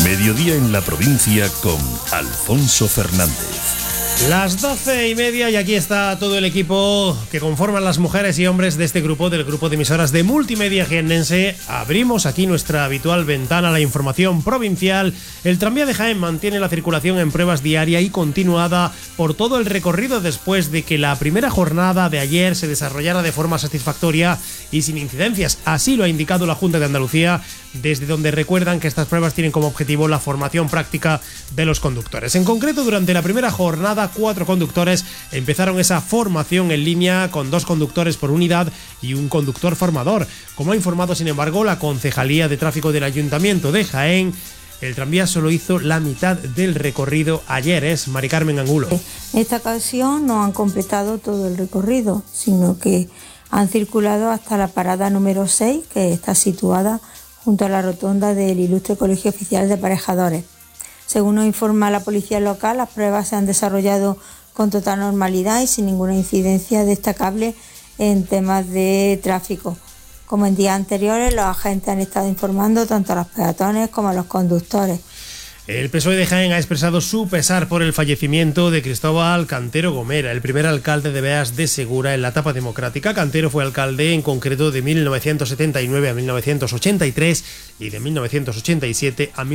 Mediodía en la provincia con Alfonso Fernández. Las 12:30 y aquí está todo el equipo que conforman las mujeres y hombres de este grupo, del grupo de emisoras de Multimedia Jiennense. Abrimos aquí nuestra habitual ventana a la información provincial. El tranvía de Jaén mantiene la circulación en pruebas diaria y continuada por todo el recorrido después de que la primera jornada de ayer se desarrollara de forma satisfactoria y sin incidencias. Así lo ha indicado la Junta de Andalucía, desde donde recuerdan que estas pruebas tienen como objetivo la formación práctica de los conductores. En concreto, durante la primera jornada, 4 conductores empezaron esa formación en línea con 2 conductores por unidad y un conductor formador. Como ha informado, sin embargo, la Concejalía de Tráfico del Ayuntamiento de Jaén, el tranvía solo hizo la mitad del recorrido ayer. Es Mari Carmen Angulo. En esta ocasión no han completado todo el recorrido, sino que han circulado hasta la parada número 6, que está situada junto a la rotonda del Ilustre Colegio Oficial de Aparejadores. Según nos informa la policía local, las pruebas se han desarrollado con total normalidad y sin ninguna incidencia destacable en temas de tráfico. Como en días anteriores, los agentes han estado informando tanto a los peatones como a los conductores. El PSOE de Jaén ha expresado su pesar por el fallecimiento de Cristóbal Cantero Gomera, el primer alcalde de Beas de Segura en la etapa democrática. Cantero fue alcalde en concreto de 1979 a 1983 y de 1987 a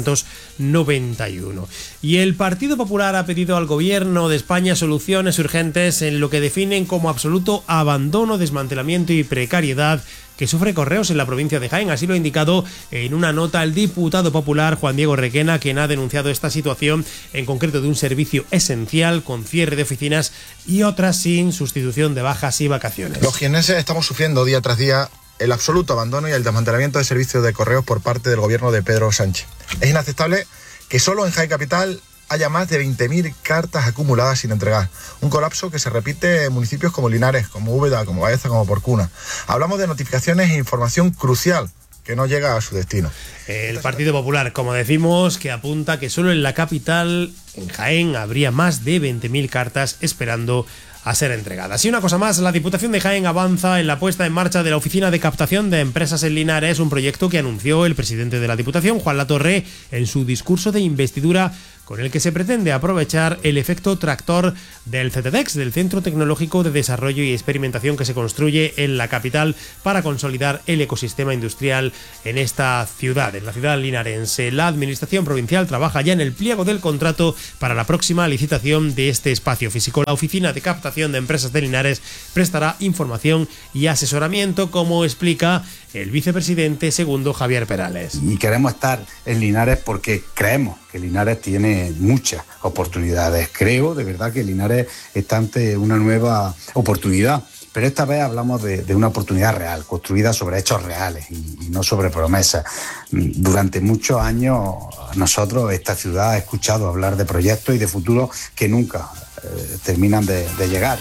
1991. Y el Partido Popular ha pedido al Gobierno de España soluciones urgentes en lo que definen como absoluto abandono, desmantelamiento y precariedad que sufre Correos en la provincia de Jaén. Así lo ha indicado en una nota el diputado popular Juan Diego Requena, quien ha denunciado esta situación, en concreto de un servicio esencial con cierre de oficinas y otras sin sustitución de bajas y vacaciones. Los jiennenses estamos sufriendo día tras día el absoluto abandono y el desmantelamiento de servicios de correos por parte del gobierno de Pedro Sánchez. Es inaceptable que solo en Jaén Capital haya más de 20.000 cartas acumuladas sin entregar. Un colapso que se repite en municipios como Linares, como Úbeda, como Baeza, como Porcuna. Hablamos de notificaciones e información crucial que no llega a su destino. El Partido Popular, como decimos, que apunta que solo en la capital, en Jaén, habría más de 20.000 cartas esperando a ser entregadas. Y una cosa más, la Diputación de Jaén avanza en la puesta en marcha de la Oficina de Captación de Empresas en Linares, un proyecto que anunció el presidente de la Diputación, Juan Latorre, en su discurso de investidura, con el que se pretende aprovechar el efecto tractor del CTDEX, del Centro Tecnológico de Desarrollo y Experimentación que se construye en la capital para consolidar el ecosistema industrial en esta ciudad, en la ciudad linarense. La Administración Provincial trabaja ya en el pliego del contrato para la próxima licitación de este espacio físico. La Oficina de Captación de Empresas de Linares prestará información y asesoramiento, como explica el vicepresidente segundo Javier Perales. Y queremos estar en Linares porque creemos que Linares tiene muchas oportunidades. Creo de verdad que Linares está ante una nueva oportunidad, pero esta vez hablamos de una oportunidad real, construida sobre hechos reales y no sobre promesas. Durante muchos años nosotros, esta ciudad, ha escuchado hablar de proyectos y de futuros que nunca terminan de llegar.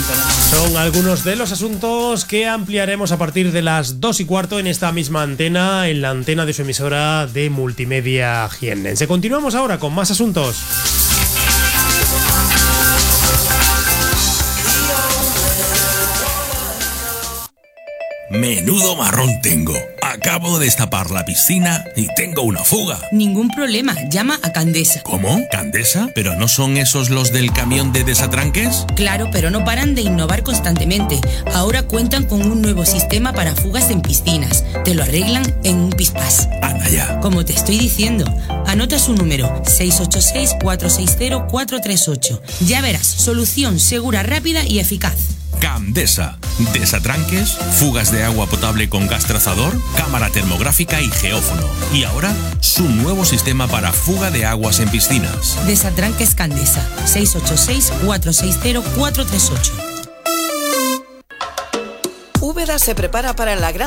Son algunos de los asuntos que ampliaremos a partir de las 2:15 en esta misma antena, en la antena de su emisora de Multimedia Jiennense. Continuamos ahora con más asuntos. Menudo marrón tengo. Acabo de destapar la piscina y tengo una fuga. Ningún problema, llama a Candesa. ¿Cómo? ¿Candesa? ¿Pero no son esos los del camión de desatranques? Claro, pero no paran de innovar constantemente. Ahora cuentan con un nuevo sistema para fugas en piscinas. Te lo arreglan en un pispás. Anda ya. Como te estoy diciendo, anota su número, 686-460-438. Ya verás, solución segura, rápida y eficaz. Candesa. Desatranques, fugas de agua potable con gas trazador, cámara termográfica y geófono. Y ahora, su nuevo sistema para fuga de aguas en piscinas. Desatranques Candesa. 686-460-438. Úbeda se prepara para la gran